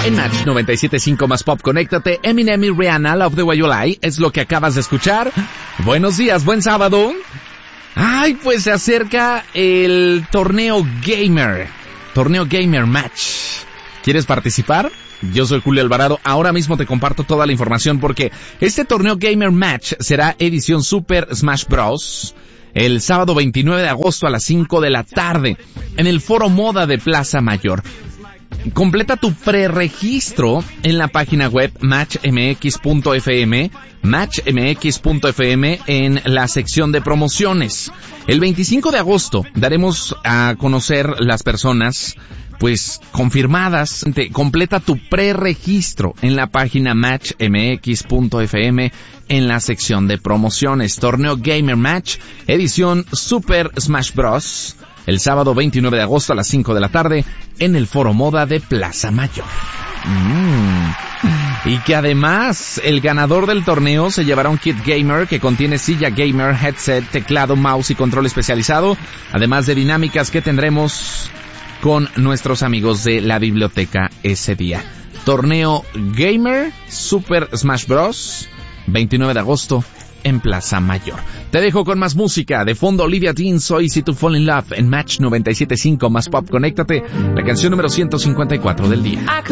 En Match 97.5 más pop, conéctate. Eminem y Rihanna, Love the Way You Lie, es lo que acabas de escuchar. Buenos días, buen sábado. Ay, pues se acerca el torneo Gamer Match. ¿Quieres participar? Yo soy Julio Alvarado, ahora mismo te comparto toda la información porque este torneo Gamer Match será edición Super Smash Bros. El sábado 29 de agosto a las 5 de la tarde en el Foro Moda de Plaza Mayor. Completa tu preregistro en la página web matchmx.fm en la sección de promociones. El 25 de agosto daremos a conocer las personas pues confirmadas. Completa tu preregistro en la página matchmx.fm en la sección de promociones. Torneo Gamer Match, edición Super Smash Bros. El sábado 29 de agosto a las 5 de la tarde en el Foro Moda de Plaza Mayor. Y que además el ganador del torneo se llevará un kit gamer que contiene silla gamer, headset, teclado, mouse y control especializado, además de dinámicas que tendremos con nuestros amigos de la biblioteca ese día. Torneo Gamer Super Smash Bros. 29 de agosto en Plaza Mayor. Te dejo con más música. De fondo Olivia Dean, So Easy to Fall in Love en Match 97.5 más pop. Conéctate, la canción número 154 del día.